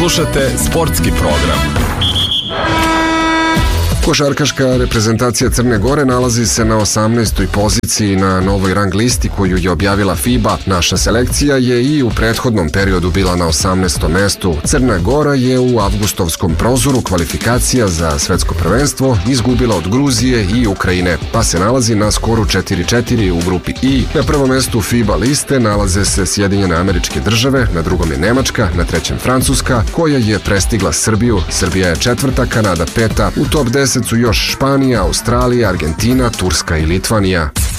Slušate sportski program. Košarkaška reprezentacija Crne Gore nalazi se na 18. poziciji na novoj rang listi koju je objavila FIBA. Naša selekcija je i u prethodnom periodu bila na 18. mestu. Crna Gora je u avgustovskom prozuru kvalifikacija za svetsko prvenstvo izgubila od Gruzije i Ukrajine, pa se nalazi na skoru 4-4 u grupi I. Na prvom mestu FIBA liste nalaze se Sjedinjene Američke Države, na drugom je Nemačka, na trećem Francuska, koja je prestigla Srbiju. Srbija je četvrta, Kanada peta. U top 10 su još Španija, Australija, Argentina, Turska i Litvanija.